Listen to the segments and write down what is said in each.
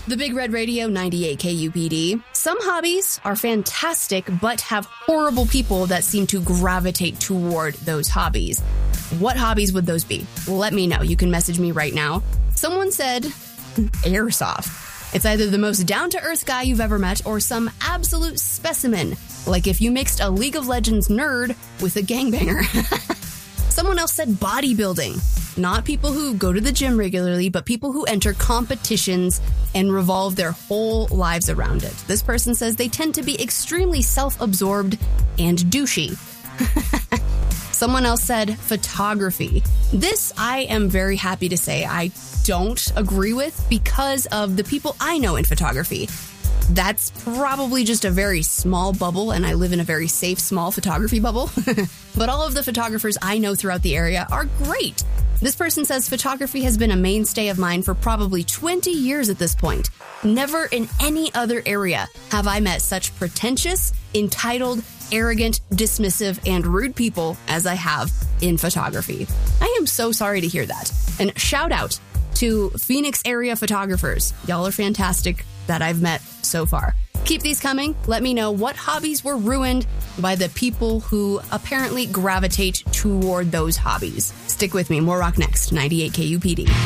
The Big Red Radio 98 KUPD. Some hobbies are fantastic, but have horrible people that seem to gravitate toward those hobbies. What hobbies would those be? Let me know. You can message me right now. Someone said airsoft. It's either the most down-to-earth guy you've ever met or some absolute specimen, like if you mixed a League of Legends nerd with a gangbanger. Someone else said bodybuilding. Not people who go to the gym regularly, but people who enter competitions and revolve their whole lives around it. This person says they tend to be extremely self-absorbed and douchey. Someone else said photography. This I am very happy to say I don't agree with because of the people I know in photography. That's probably just a very small bubble, and I live in a very safe, small photography bubble. But all of the photographers I know throughout the area are great. This person says photography has been a mainstay of mine for probably 20 years at this point. Never in any other area have I met such pretentious, entitled, arrogant, dismissive, and rude people as I have in photography. I am so sorry to hear that. And shout out to Phoenix area photographers. Y'all are fantastic that I've met so far. Keep these coming. Let me know what hobbies were ruined by the people who apparently gravitate toward those hobbies. Stick with me. More rock next. 98 KUPD. 98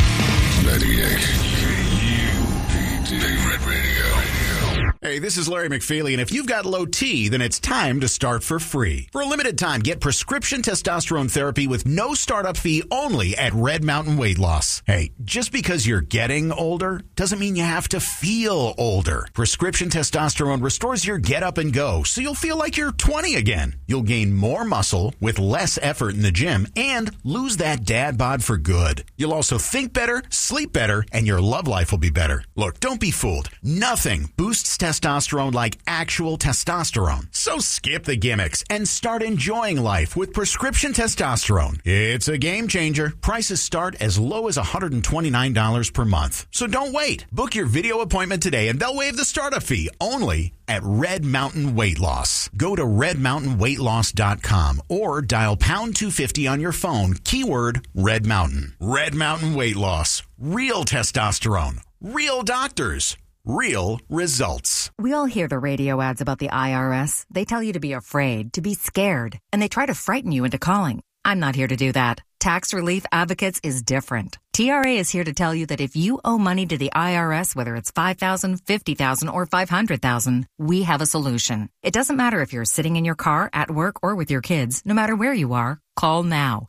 KUPD. Big Red Radio. Hey, this is Larry McFeely, and if you've got low T, then it's time to start for free. For a limited time, get prescription testosterone therapy with no startup fee only at Red Mountain Weight Loss. Hey, just because you're getting older doesn't mean you have to feel older. Prescription testosterone restores your get up and go, so you'll feel like you're 20 again. You'll gain more muscle with less effort in the gym and lose that dad bod for good. You'll also think better, sleep better, and your love life will be better. Look, don't be fooled. Nothing boosts testosterone like actual testosterone. So skip the gimmicks and start enjoying life with prescription testosterone. It's a game changer. Prices start as low as $129 per month. So don't wait. Book your video appointment today and they'll waive the startup fee only at Red Mountain Weight Loss. Go to redmountainweightloss.com or dial pound 250 on your phone, keyword Red Mountain. Red Mountain Weight Loss. Real testosterone. Real doctors. Real results. We all hear the radio ads about the IRS. They tell you to be afraid, to be scared, and they try to frighten you into calling. I'm not here to do that. Tax Relief Advocates is different. TRA is here to tell you that if you owe money to the IRS, whether it's $5,000, $50,000, or $500,000, we have a solution. It doesn't matter if you're sitting in your car, at work, or with your kids. No matter where you are, call now.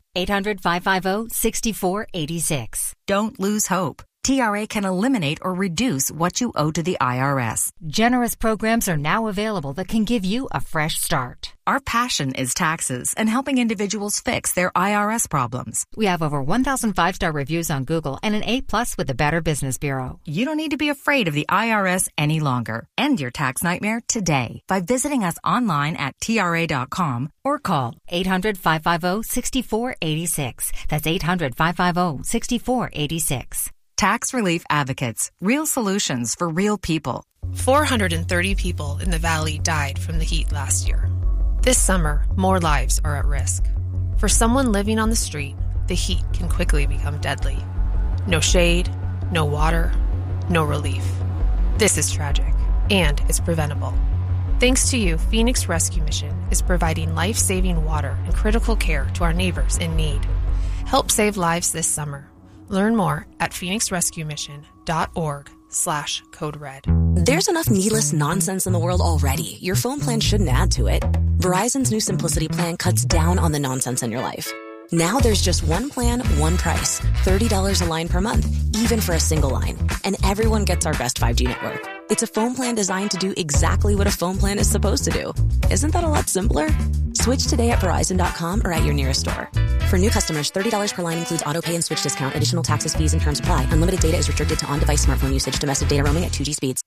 800-550-6486. Don't lose hope. TRA can eliminate or reduce what you owe to the IRS. Generous programs are now available that can give you a fresh start. Our passion is taxes and helping individuals fix their IRS problems. We have over 1,000 5-star reviews on Google and an A+ with the Better Business Bureau. You don't need to be afraid of the IRS any longer. End your tax nightmare today by visiting us online at TRA.com or call 800-550-6486. That's 800-550-6486. Tax Relief Advocates. Real solutions for real people. 430 people in the Valley died from the heat last year. This summer, more lives are at risk. For someone living on the street, the heat can quickly become deadly. No shade, no water, no relief. This is tragic, and it's preventable. Thanks to you, Phoenix Rescue Mission is providing life-saving water and critical care to our neighbors in need. Help save lives this summer. Learn more at phoenixrescuemission.org/code red. There's enough needless nonsense in the world already. Your phone plan shouldn't add to it. Verizon's new Simplicity plan cuts down on the nonsense in your life. Now there's just one plan, one price. $30 a line per month, even for a single line. And everyone gets our best 5G network. It's a phone plan designed to do exactly what a phone plan is supposed to do. Isn't that a lot simpler? Switch today at Verizon.com or at your nearest store. For new customers, $30 per line includes auto pay and switch discount. Additional taxes, fees, and terms apply. Unlimited data is restricted to on-device smartphone usage. Domestic data roaming at 2G speeds.